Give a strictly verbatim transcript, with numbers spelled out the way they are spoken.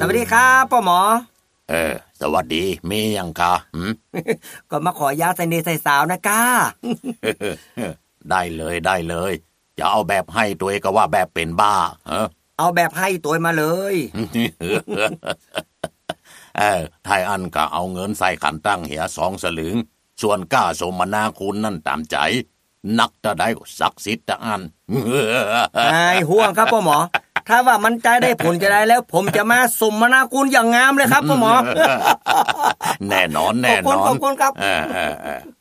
สวัสดีครับพ่อหมอเออสวัสดีมียังกะหืมก็มาขอยาใส่เนใส่สาวนะก้าได้เลยได้เลยจะเอาแบบให้ตัวเองก็ว่าแบบเป็นบ้าเออเอาแบบให้ตัวมาเลยเออไทยอันก็เอาเงินใส่ขันตั้งเหียสองสลึงส่วนก้าสมนาคุณนั่นตามใจนักตะได้ก็ศักดิ์สิทธิ์ตะอันไอ้ห่วงครับพ่อหมอถ้าว่ามันใจได้ผลจะได้แล้วผมจะมาสมนาคุณอย่างงามเลยครับพ่อหมอแน่นอนแน่นอนขอบคุณขอบคุณครับ